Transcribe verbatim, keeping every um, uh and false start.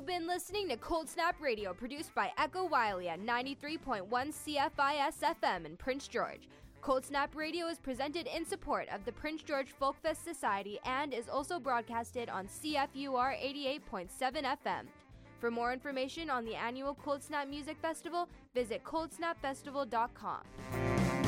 been listening to Cold Snap Radio, produced by Echo Wiley at ninety-three point one C F I S F M in Prince George. Cold Snap Radio is presented in support of the Prince George Folk Fest Society and is also broadcasted on C F U R eighty-eight point seven F M. For more information on the annual Cold Snap Music Festival, visit cold snap festival dot com.